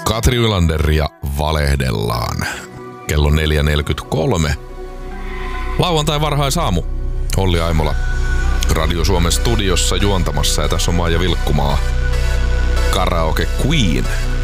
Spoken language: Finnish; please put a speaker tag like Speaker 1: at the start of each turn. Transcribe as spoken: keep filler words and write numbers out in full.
Speaker 1: Katri Ylander ja valehdellaan. Kello neljä neljäkymmentäkolme. Lauantai varhaisaamu. Olli Aimola Radio Suomen studiossa juontamassa ja tässä on Maija Vilkkumaa. Karaoke Queen.